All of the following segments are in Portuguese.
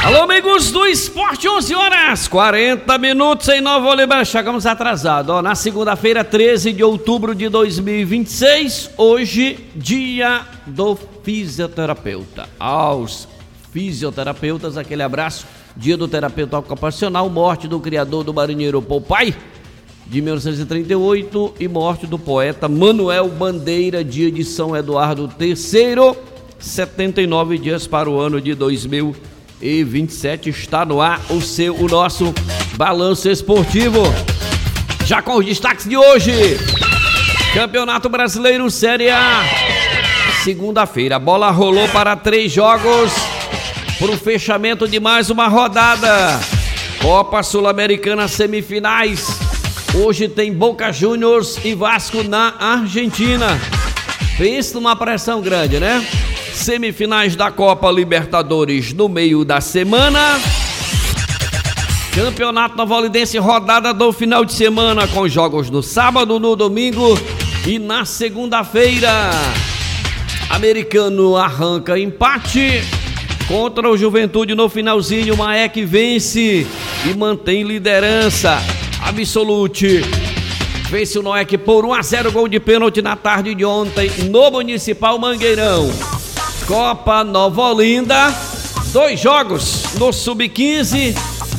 Alô, amigos do esporte, 11 horas 40 minutos em Nova Oliveira. Chegamos atrasados, na segunda-feira, 13 de outubro de 2026. Hoje, dia do fisioterapeuta. Aos fisioterapeutas, aquele abraço. Dia do terapeuta ocupacional, morte do criador do marinheiro Popeye, de 1938, e morte do poeta Manuel Bandeira, dia de São Eduardo III, 79 dias para o ano de 2027. Está no ar o nosso balanço esportivo. Já com os destaques de hoje: Campeonato Brasileiro Série A. Segunda-feira, a bola rolou para 3 jogos para o fechamento de mais uma rodada. Copa Sul-Americana semifinais. Hoje tem Boca Juniors e Vasco na Argentina. Pensa numa pressão grande, né? Semifinais da Copa Libertadores no meio da semana. Campeonato Novolindense, rodada do final de semana, com jogos no sábado, no domingo e na segunda-feira. Americano arranca empate contra o Juventude no finalzinho. Maek vence e mantém liderança. Absolute vence o Noek por 1-0, gol de pênalti na tarde de ontem no Municipal Mangueirão. Copa Nova Olinda, 2 jogos no Sub-15.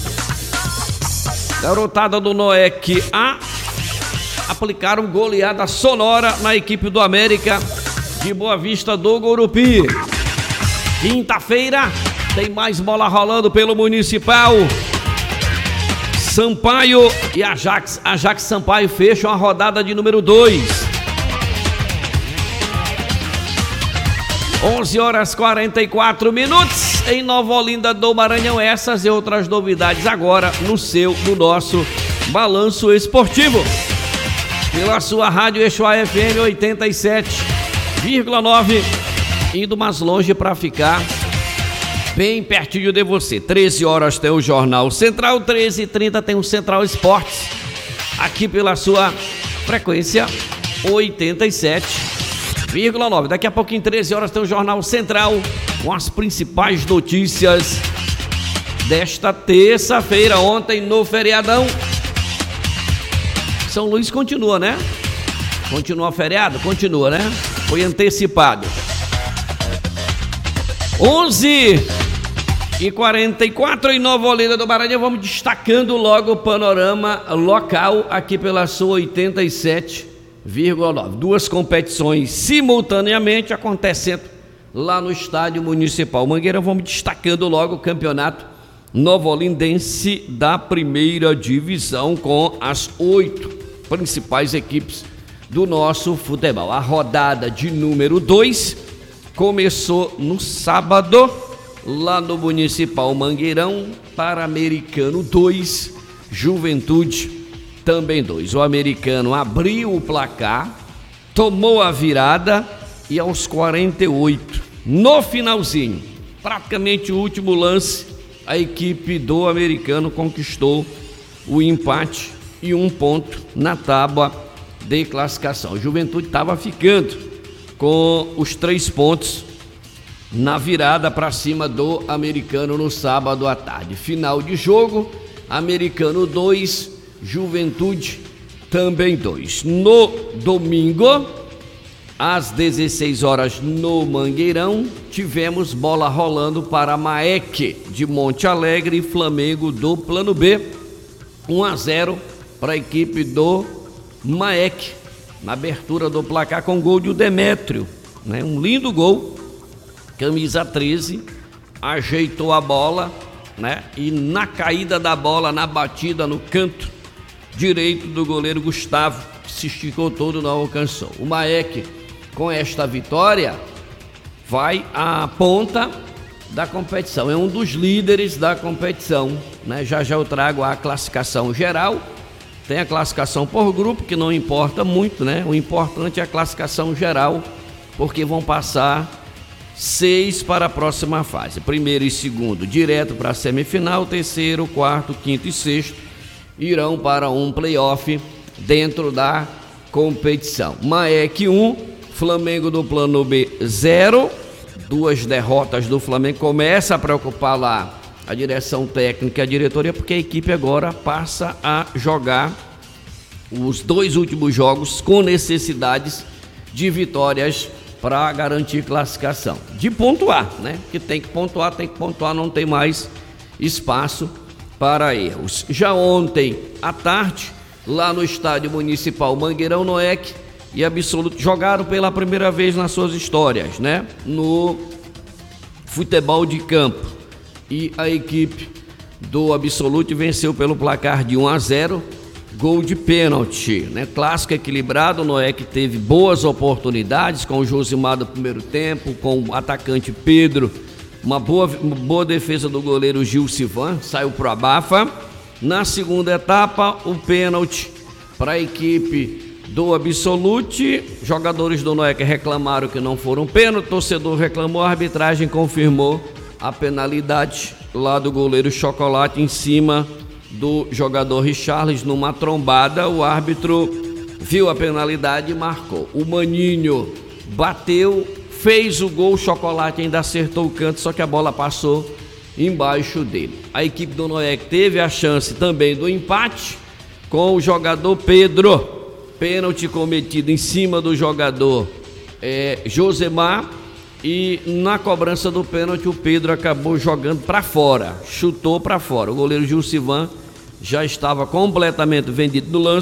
Garotada do Noek A aplicaram goleada sonora na equipe do América de Boa Vista do Gurupi. Quinta-feira tem mais bola rolando pelo Municipal. Sampaio e Ajax Sampaio fecham a rodada de número 2. 11 horas 44 minutos em Nova Olinda do Maranhão. Essas e outras novidades agora no nosso balanço esportivo. Pela sua rádio Exuá FM 87,9, indo mais longe para ficar bem pertinho de você. 13 horas tem o Jornal Central, 13h30 tem o Central Esportes, aqui pela sua frequência 87,9. Daqui a pouquinho, 13 horas, tem o Jornal Central com as principais notícias desta terça-feira. Ontem, no feriadão, São Luís continua, né? Continua feriado? Continua, né? Foi antecipado. 11h44 em Nova Olinda do Maranhão. Vamos destacando logo o panorama local aqui pela sua 87,9. 2 competições simultaneamente acontecendo lá no Estádio Municipal Mangueirão. Vamos destacando logo o campeonato novolindense da primeira divisão, com as 8 principais equipes do nosso futebol. A rodada de número 2 começou no sábado, lá no Municipal Mangueirão. Para Americano 2, Juventude também 2. O Americano abriu o placar, tomou a virada e aos 48, no finalzinho, praticamente o último lance, a equipe do Americano conquistou o empate e 1 ponto na tábua de classificação. O Juventude estava ficando com os 3 pontos na virada para cima do Americano no sábado à tarde. Final de jogo, Americano 2, Juventude também 2. No domingo, às 16 horas, no Mangueirão, tivemos bola rolando para Maek de Monte Alegre e Flamengo do Plano B. 1-0 para a equipe do Maek, na abertura do placar, com gol de Demétrio, né? Um lindo gol, camisa 13, ajeitou a bola, né? E na caída da bola, na batida no canto direito do goleiro Gustavo, que se esticou todo, não alcançou. O Maek, com esta vitória, vai à ponta da competição, é um dos líderes da competição, né? Já eu trago a classificação geral. Tem a classificação por grupo, que não importa muito, né? O importante é a classificação geral, porque vão passar 6 para a próxima fase. Primeiro e segundo direto para a semifinal, terceiro, quarto, quinto e sexto irão para um playoff dentro da competição. Maek 1, Flamengo do Plano B 0, 2 derrotas do Flamengo. Começa a preocupar lá a direção técnica e a diretoria, porque a equipe agora passa a jogar os 2 últimos jogos com necessidades de vitórias para garantir classificação. De pontuar, né? Que tem que pontuar, não tem mais espaço para erros. Já ontem à tarde, lá no estádio municipal Mangueirão, Noec e Absoluto jogaram pela primeira vez nas suas histórias, né? No futebol de campo. E a equipe do Absoluto venceu pelo placar de 1-0, gol de pênalti, né? Clássico equilibrado. O Noec teve boas oportunidades com o Josimar do primeiro tempo, com o atacante Pedro, uma boa defesa do goleiro Gil Sivan, saiu pro abafa. Na segunda etapa, o pênalti para a equipe do Absolute. Jogadores do Noec reclamaram que não foram pênalti, o torcedor reclamou, a arbitragem confirmou a penalidade lá do goleiro Chocolate em cima do jogador Richarles numa trombada. O árbitro viu a penalidade e marcou. O Maninho bateu, fez o gol, o Chocolate ainda acertou o canto, só que a bola passou embaixo dele. A equipe do Noec teve a chance também do empate com o jogador Pedro, pênalti cometido em cima do jogador Josemar, e na cobrança do pênalti o Pedro acabou jogando para fora, chutou para fora. O goleiro Gil Sivan já estava completamente vendido no lance.